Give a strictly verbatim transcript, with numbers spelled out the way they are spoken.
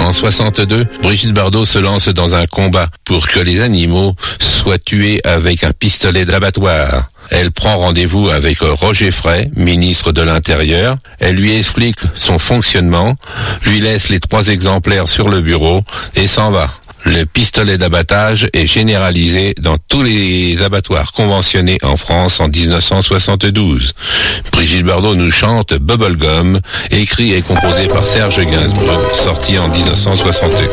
En soixante-deux, Brigitte Bardot se lance dans un combat pour que les animaux soient tués avec un pistolet d'abattoir. Elle prend rendez-vous avec Roger Frey, ministre de l'Intérieur. Elle lui explique son fonctionnement, lui laisse les trois exemplaires sur le bureau et s'en va. Le pistolet d'abattage est généralisé dans tous les abattoirs conventionnés en France en dix-neuf cent soixante-douze. Brigitte Bardot nous chante Bubblegum, écrit et composé par Serge Gainsbourg, sorti en dix-neuf cent soixante.